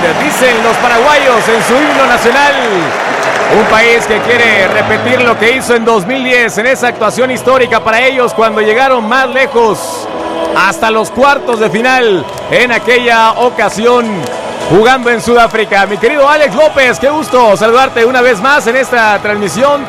dicen los paraguayos en su himno nacional. Un país que quiere repetir lo que hizo en 2010 en esa actuación histórica para ellos cuando llegaron más lejos, hasta los cuartos de final en aquella ocasión, jugando en Sudáfrica. Mi querido Alex López, qué gusto saludarte una vez más en esta transmisión.